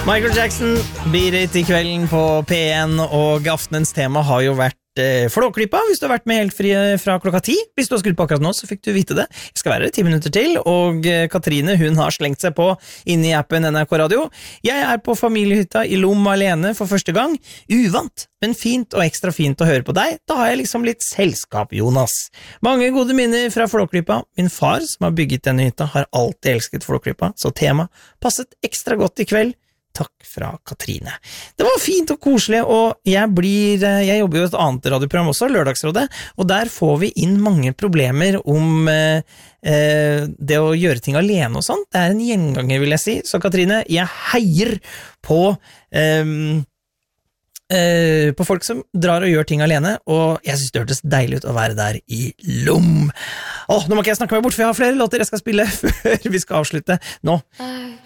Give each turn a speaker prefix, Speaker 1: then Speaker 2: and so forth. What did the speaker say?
Speaker 1: Michael Jackson, Beat It I kvelden på P1, og aftenens tema har jo vært Flåklypa, hvis du har vært med helt fri fra klokka 10. Hvis du har skrudd på akkurat nå, så fikk du vite det. Jeg skal være 10 minutter til, og Katrine, hun har slengt seg på inn I appen NRK Radio. Jeg på familiehytta I Lom alene for første gang. Uvant, men fint og ekstra fint å høre på deg. Da har jeg liksom litt selskap, Jonas. Mange gode minner fra Flåklypa. Min far, som har bygget denne hytta, har alltid elsket Flåklypa, så tema passet ekstra godt I kveld. Takk fra Katrine. Det var fint og koselig, og jeg jobber jo et annet radioprogram også, Lørdagsrådet, og der får vi inn mange problemer om det å gjøre ting alene og sånt. Det en gjenganger, vil jeg si. Så Katrine, jeg heier på folk som drar og gjør ting alene, og jeg synes det hørtes deilig ut å være der I Lom. Nå må ikke jeg snakke meg bort, for jeg har flere låter jeg skal spille før vi skal avslutte. Nå